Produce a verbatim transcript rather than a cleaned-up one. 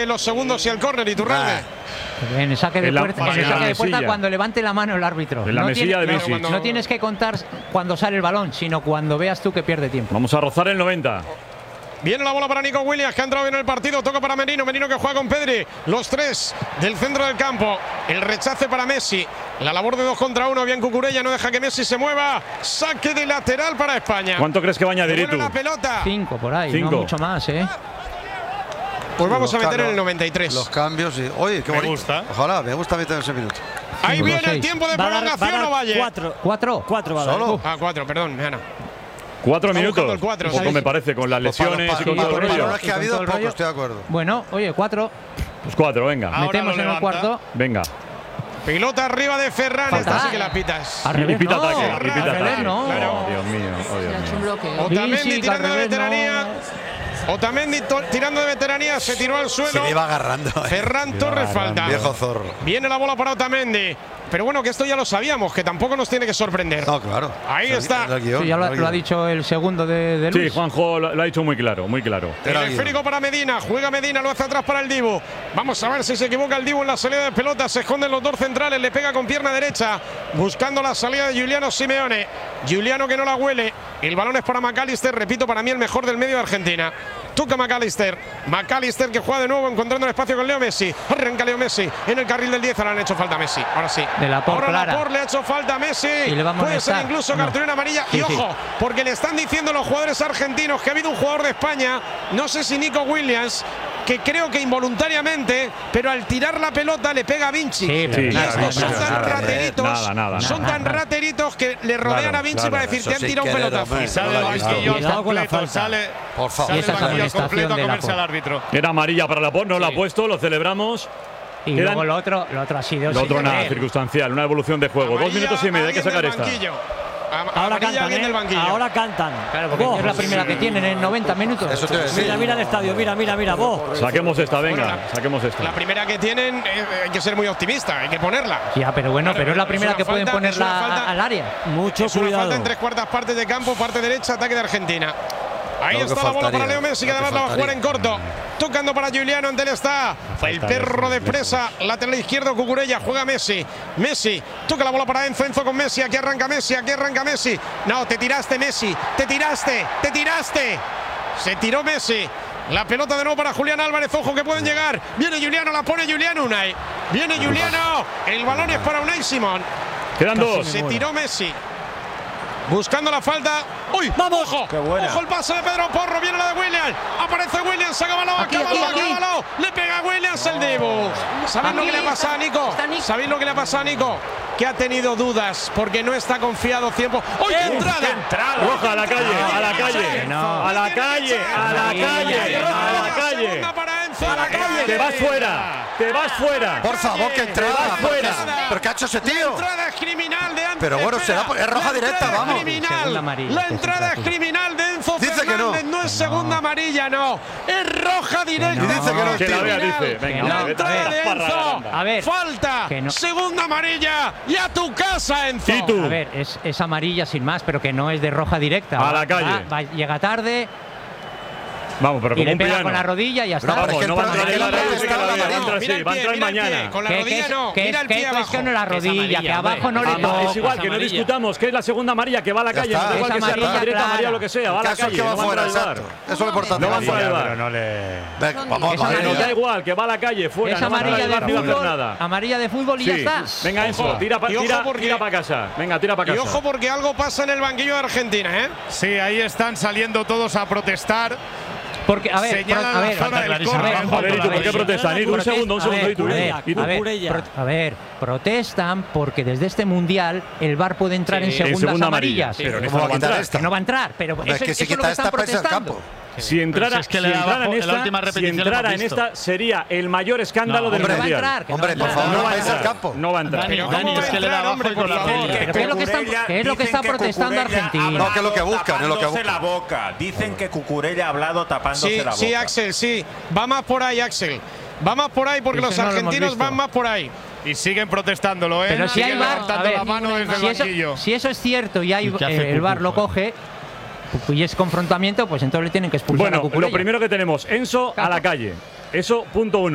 en los segundos y el córner, y Iturralde. En el saque de En la- puerta, en el en la saque de puerta mesilla. cuando levante la mano el árbitro. En la no mesilla tiene- de Messi. Claro, No tienes que contar cuando sale el balón, sino cuando veas tú que pierde tiempo. Vamos a rozar el noventa. Viene la bola para Nico Williams, que ha entrado bien en el partido. Toca para Merino. Merino que juega con Pedri. Los tres del centro del campo. El rechace para Messi. La labor de dos contra uno. Bien Cucurella. No deja que Messi se mueva. Saque de lateral para España. ¿Cuánto crees que va a añadir Devuelve tú? la pelota. Cinco por ahí, Cinco. no mucho más, ¿eh? Pues vamos a Los meter en ca- el noventa y tres. Los cambios y. Oye, qué Me bonito. gusta. Ojalá, me gusta meter ese minuto. Ahí Cinco, viene el seis. tiempo de Va a dar, va a prolongación, dar Ovalle. cuatro. ¿Cuatro? Cuatro va a dar. ¿Solo? Ah, cuatro, perdón, Ana. Cuatro Está buscando minutos. el cuatro, Poco sí. me parece, con las Pues para los lesiones pa- y con para todo el los rollo. balones que ha Y con habido, todo el poco, rollo. estoy de acuerdo. Bueno, oye, cuatro. Pues cuatro, venga. Ahora Metemos lo en el levanta. cuarto. Venga. Pelota arriba de Ferran. Falta. Esta sí que la pitas. Al Y revés, pita no. ataque, y Al pita revés, ataque. no. Oh, Dios mío, oh, Dios Se ha hecho un mío. bloqueo. Otamendi Sí, sí, tirando al de revés, veteranía. no. Otamendi to- tirando de veteranía. Se tiró al Se suelo. le iba agarrando. eh. Ferran Torres falta. Viejo zorro. Viene la bola para Otamendi. Pero bueno, que esto ya lo sabíamos, que tampoco nos tiene que sorprender. No, claro. Ahí Era- está. era el guión, Sí, ya lo, era el lo ha guión. dicho el segundo de, de Sí, Luis. Juanjo lo, lo ha dicho muy claro, muy claro. El Era el guión. esférico para Medina, juega Medina, lo hace atrás para el Dibu. Vamos a ver si se equivoca el Dibu en la salida de pelota. Se esconden los dos centrales, le pega con pierna derecha, buscando la salida de Giuliano Simeone. Giuliano que no la huele. El balón es para McAllister, repito, para mí el mejor del medio de Argentina. Tuca McAllister. McAllister que juega de nuevo encontrando el espacio con Leo Messi. Arranca Leo Messi en el carril del diez. Ahora le han hecho falta a Messi. Ahora sí. De la por Ahora clara. Laporte le ha hecho falta a Messi. Y le va a Puede ser molestar. incluso No. cartulina amarilla. Sí, y sí. ojo, porque le están diciendo los jugadores argentinos que ha habido un jugador de España, no sé si Nico Williams, que creo que involuntariamente, pero al tirar la pelota le pega a Vinci. Sí, Sí, Y nada, estos son nada, tan nada, rateritos, nada, nada, son nada. tan rateritos que le rodean Claro, a Vinci claro. para decir Eso te han sin tirado un querer, pelotazo. hombre. Y sale No el la ha visto. banquillo Cuidado con la completo, falta. sale, Por favor. sale Y esa el banquillo amonestación completo de a comerse Laporte. al árbitro. Era amarilla para Laporte, no la ha puesto, lo celebramos. Y Quedan- luego lo otro, lo otro ha sido. Lo otro sin nada, querer. circunstancial, una evolución de juego. Dos Amarilla, minutos y medio, hay que alguien sacar del esta. banquillo. Am- Ahora amarilla, cantan, alguien ¿eh? del banquillo. Ahora cantan. Claro, porque Vos. es la primera que tienen en noventa minutos. Eso te voy a decir. Mira, mira el estadio, mira, mira, mira, vos. Saquemos esta, Bueno, venga, la- saquemos esta. La primera que tienen, eh, hay que ser muy optimista, hay que ponerla. Ya, pero bueno, Claro, pero es la es primera una que pueden falta, es una ponerla falta. a- al área. Mucho Es una cuidado. falta en tres cuartas partes de campo, parte derecha, ataque de Argentina. Ahí Lo que está la bola faltaría, para Leo Messi, que lo que además la va a jugar en faltaría. corto. Tocando para Giuliano, ante él está el perro de presa, lateral izquierdo, Cucurella, juega Messi. Messi, toca la bola para Enzo, Enzo con Messi, aquí arranca Messi, aquí arranca Messi. No, te tiraste Messi, te tiraste, te tiraste. Se tiró Messi. La pelota de nuevo para Julián Álvarez, ojo que pueden llegar. Viene Giuliano, la pone Giuliano Unai. Viene Giuliano, el balón es para Unai Simón. Quedan dos. Se tiró Messi. Buscando la falta. ¡Uy! ¡Vamos! ¡Ojo! ¡Qué buena! ¡Ojo el pase de Pedro Porro! Viene la de Williams. Aparece Williams. Acábalo, Aquí, acábalo, aquí, aquí. acábalo. Le pega a Williams el Dibu. ¿Sabéis lo Aquí que le ha pasado a Nico? está Nico. ¿Sabéis lo que le ha pasado a Nico? Que ha tenido dudas porque no está confiado tiempo. ¡Uy, qué entrada! Roja a la calle, a la calle, No. a la calle, a la calle, a la calle. Segunda para Enzo, a la calle. Te vas fuera, te vas fuera. Por favor, que entrada. vas fuera. ¿Pero qué ha hecho ese La tío? entrada es criminal de Enzo. Pero bueno, Espera. será por- es roja La directa, entrada es vamos. criminal. Segunda amarilla, La que entrada sí, es criminal de Enzo Dice que no. Fernández. No es segunda amarilla, no. Es roja directa. Y dice que no, Que la vea, Criminal. dice. Venga, La vete, entrada vete, de parra, Enzo. anda. A ver. Falta. Que no. Segunda amarilla. Y a tu casa, Enzo. ¿Y tú? A ver, es, es amarilla sin más, pero que no es de roja directa. A la Va- calle. va- va- llega tarde Vamos, pero y como le un pega piano. con la rodilla y ya está. No, pero Vamos, es que no el va a pro- entrar es en que la el red, pro- que la está vea, la entra Mira así, el va a pie, entrar mira el pie. mañana. Con la que, que rodilla es, no. que Mira es, el que pie es abajo. cuestión de la Es rodilla, amarilla, que abajo no hombre. le Ah, toca. es igual, que no amarilla. discutamos que es la segunda amarilla que va a la Ya calle, está. nos da igual Es que sea roja amarilla directa, clara. amarilla o lo que sea, va a la Caso es calle, que va no va a fuera, entrar al exacto. bar. Eso es lo importante. No va Venga, fuera del bar. venga, Son vamos, Que vamos, nos da venga. igual, que va a la calle, fuera, Es no va a entrar amarilla al de bar ni va a hacer fútbol, nada. amarilla de fútbol y Sí. ya está. Venga, Enzo, tira para Y ojo tira, porque- tira pa casa. Venga, tira para Y casa. ojo porque algo pasa en el banquillo de Argentina, ¿eh? Sí, ahí están saliendo todos a protestar. Porque, a ver, Señalan pro- a la ver, zona del a ver, córner. a ver, A ver, ¿y tú por qué a ver, protestan? Itu, un protest- segundo, un a segundo, ver, Itu, a ver, Itu. a ver, Cucurella. pro- a ver, protestan porque desde este mundial el V A R puede entrar Sí, en en segundas segunda amarilla. amarillas. Pero en ¿Cómo esta va no a va a quitar entrar. esta? Que no va a entrar, pero Hombre, eso, es que eso si es lo quita que esta, están pasa el protestando. campo. Si entrara, Pero si es que si le da entrara abajo, en en la esta, última si repetición lo entrara hemos en visto. esta sería el mayor escándalo No, del Que no va a mundial. entrar, que no va a Hombre, por entrar. favor, No va a vais al entrar. campo. No va a entrar. Dani, Pero Dani, ¿cómo va es a que le da entrar, abajo hombre, y con la por favor? piel. Pero ¿qué es lo que están, qué es lo que está protestando Argentina? No, que es lo que buscan, es lo que tapándose buscan. la boca. Dicen que Cucurella ha hablado tapándose Sí, la boca. sí, Axel, sí. Va más por ahí, Axel. Va más por ahí porque Eso los no lo hemos argentinos visto. van más por ahí. Y siguen protestándolo, ¿eh? Pero si hay siguen V A R, a levantando ver, la mano desde si el eso, banquillo. si eso es cierto y hay, ¿Y qué hace eh, el V A R Cucu, lo joder? coge y es confrontamiento, pues entonces le tienen que expulsar a Bueno, Cucurella. lo primero que tenemos, Enzo a la calle. Eso, punto uno.